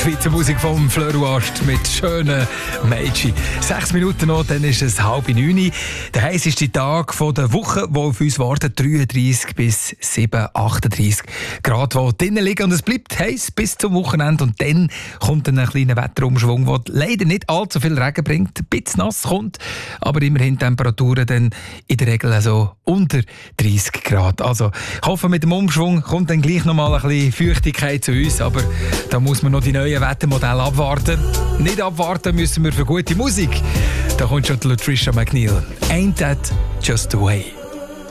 Schweizer Musik vom Fleur mit schönen Mädchen. 6 Minuten noch, dann ist es 8:30. Der heisseste Tag der Woche, der auf uns wartet, 33 bis 38 Grad, die drinnen liegen. Und es bleibt heiß bis zum Wochenende. Und dann kommt ein kleiner Wetterumschwung, der leider nicht allzu viel Regen bringt, ein bisschen nass kommt, aber immerhin Temperaturen dann in der Regel also unter 30 Grad. Also ich hoffe, mit dem Umschwung kommt dann gleich noch mal ein bisschen Feuchtigkeit zu uns, aber da muss man noch die neuen Wettermodelle abwarten. Nicht abwarten müssen wir für gute Musik. Da kommt schon Latricia McNeil. Ain't that just the way?